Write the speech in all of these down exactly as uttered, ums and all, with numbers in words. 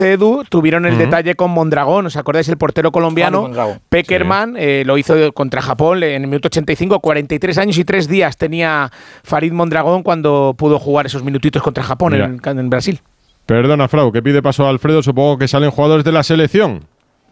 Edu, tuvieron el Uh-huh. detalle con Mondragón. ¿Os acordáis? El portero colombiano Pekerman, sí. eh, lo hizo contra Japón en el minuto ochenta y cinco. cuarenta y tres años y tres días tenía Farid Mondragón cuando pudo jugar esos minutitos contra Japón en, en Brasil. Perdona, Frau, que pide paso a Alfredo. Supongo que salen jugadores de la selección.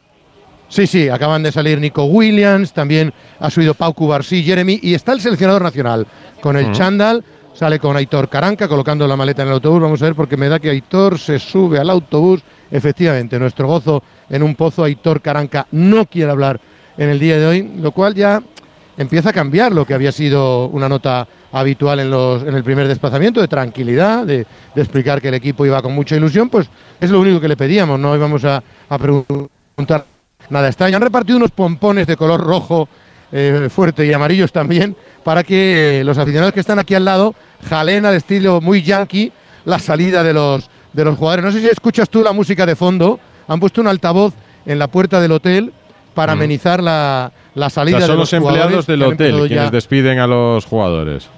Sí, sí, acaban de salir Nico Williams, también ha subido Pau Cubarsí, Jeremy, y está el seleccionador nacional con el uh-huh. chándal. Sale con Aitor Caranca colocando la maleta en el autobús. Vamos a ver porque me da que Aitor se sube al autobús. Efectivamente, nuestro gozo en un pozo. Aitor Caranca no quiere hablar en el día de hoy, lo cual ya empieza a cambiar lo que había sido una nota habitual en, los, en el primer desplazamiento, de tranquilidad, de, de explicar que el equipo iba con mucha ilusión. Pues es lo único que le pedíamos, no íbamos a, a preguntar nada extraño. Han repartido unos pompones de color rojo eh, fuerte y amarillos también, para que eh, los aficionados que están aquí al lado jalen al estilo muy yankee la salida de los, de los jugadores. No sé si escuchas tú la música de fondo. Han puesto un altavoz en la puerta del hotel para mm. amenizar la, la salida o sea, son de los, los jugadores. Son los empleados del hotel quienes ya despiden a los jugadores.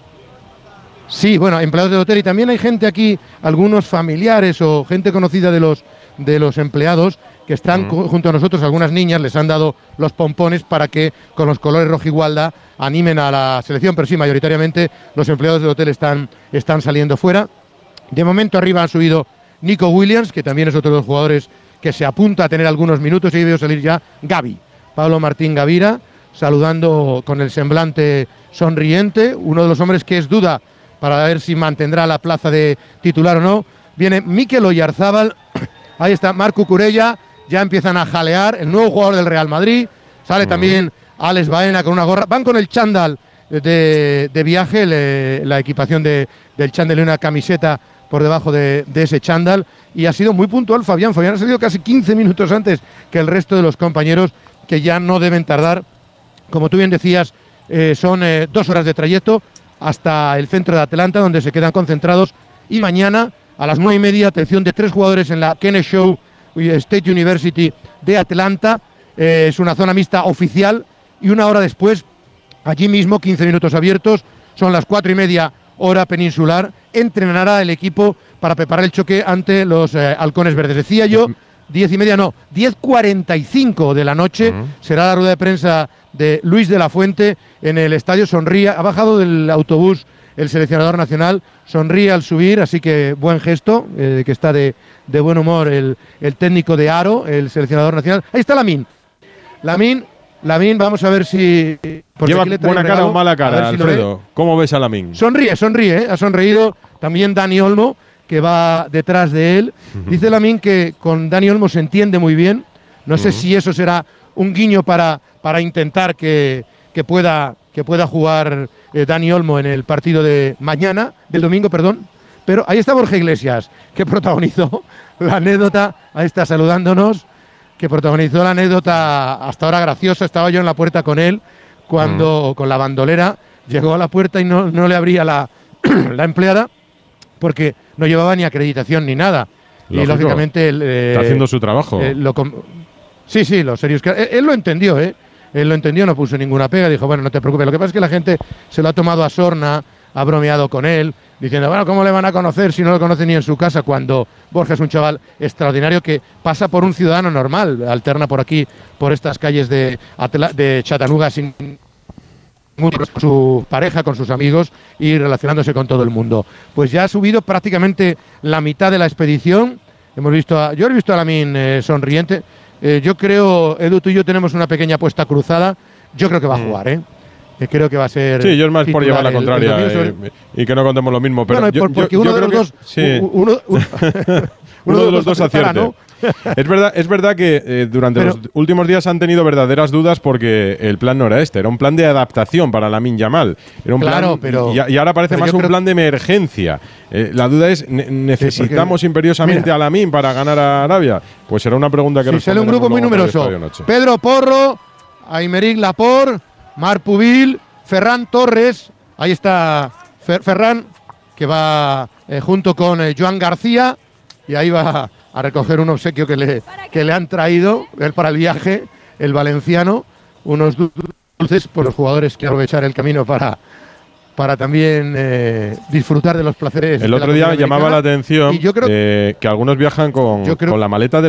Sí, bueno, empleados del hotel, y también hay gente aquí, algunos familiares o gente conocida de los, de los empleados que están mm. junto a nosotros. Algunas niñas les han dado los pompones para que con los colores rojigualda animen a la selección, pero sí, mayoritariamente los empleados del hotel están, están saliendo fuera. De momento arriba han subido Nico Williams, que también es otro de los jugadores que se apunta a tener algunos minutos, y ahí veo salir ya Gavi, Pablo Martín Gavira, saludando con el semblante sonriente, uno de los hombres que es duda para ver si mantendrá la plaza de titular o no. Viene Mikel Oyarzábal, ahí está Marc Cucurella, ya empiezan a jalear, el nuevo jugador del Real Madrid, sale uh-huh. también Alex Baena con una gorra, van con el chándal de, de viaje, le, la equipación de, del chándal y una camiseta por debajo de, de ese chándal, y ha sido muy puntual Fabián. Fabián ha salido casi quince minutos antes que el resto de los compañeros, que ya no deben tardar. Como tú bien decías, eh, son eh, dos horas de trayecto hasta el centro de Atlanta, donde se quedan concentrados, y mañana a las nueve y media, atención de tres jugadores en la Kennesaw State University de Atlanta. Eh, es una zona mixta oficial, y una hora después, allí mismo, quince minutos abiertos, son las cuatro y media hora peninsular, entrenará el equipo para preparar el choque ante los eh, halcones verdes. Decía yo, diez y media no, diez cuarenta y cinco de la noche uh-huh. será la rueda de prensa de Luis de la Fuente en el estadio. Sonríe, ha bajado del autobús el seleccionador nacional, sonríe al subir, así que buen gesto, eh, que está de, de buen humor el, el técnico de Aro, el seleccionador nacional. Ahí está Lamine. Lamine, Lamine, vamos a ver si... ¿Lleva buena cara o mala cara, si Alfredo? ¿Cómo ves a Lamine? Sonríe, sonríe, ¿eh? Ha sonreído también Dani Olmo, que va detrás de él. Uh-huh. Dice Lamine que con Dani Olmo se entiende muy bien. No uh-huh. sé si eso será un guiño para, para intentar que, que, pueda, que pueda jugar eh, Dani Olmo en el partido de mañana, del domingo, perdón. Pero ahí está Borja Iglesias, que protagonizó la anécdota, ahí está saludándonos, que protagonizó la anécdota hasta ahora graciosa. Estaba yo en la puerta con él cuando, uh-huh. con la bandolera, llegó a la puerta y no, no le abría la, la empleada, porque no llevaba ni acreditación ni nada. Lógico. Y lógicamente él, eh, está haciendo su trabajo. Eh, lo sí, sí, lo serio es que él, él lo entendió, ¿eh? Él lo entendió, no puso ninguna pega, dijo, bueno, no te preocupes. Lo que pasa es que la gente se lo ha tomado a sorna, ha bromeado con él, diciendo, bueno, ¿cómo le van a conocer si no lo conocen ni en su casa? Cuando Borja es un chaval extraordinario que pasa por un ciudadano normal, alterna por aquí, por estas calles de, de Chattanooga sin con su pareja, con sus amigos y relacionándose con todo el mundo. Pues ya ha subido prácticamente la mitad de la expedición. Hemos visto a, yo he visto a Lamine eh, sonriente. Eh, yo creo, Edu, tú y yo tenemos una pequeña apuesta cruzada. Yo creo que va a jugar, ¿eh? Eh, creo que va a ser. Sí, yo es más por llevar la contraria el, el sobre... y, y que no contemos lo mismo. Pero bueno, yo, por, porque yo, uno, yo de creo los dos, que, sí. uno, uno, uno, uno de los dos acierte. ¿No? Es verdad, es verdad que eh, durante pero, los últimos días han tenido verdaderas dudas porque el plan no era este, era un plan de adaptación para Lamine Yamal. Era un claro, plan, pero, y, y ahora parece más un plan de emergencia. Eh, la duda es, ne ¿necesitamos sí, imperiosamente mira, a Lamine para ganar a Arabia? Pues será una pregunta que sí, sale un grupo muy numeroso. Pedro Porro, Aymeric Laporte, Marc Pubil, Ferran Torres, ahí está Fer Ferran, que va eh, junto con eh, Joan García, y ahí va a recoger un obsequio que le, que le han traído él para el viaje, el valenciano, unos dulces por los jugadores que aprovechar el camino para, para también eh, disfrutar de los placeres. El otro día llamaba la atención yo creo, eh, que algunos viajan con, con la maleta de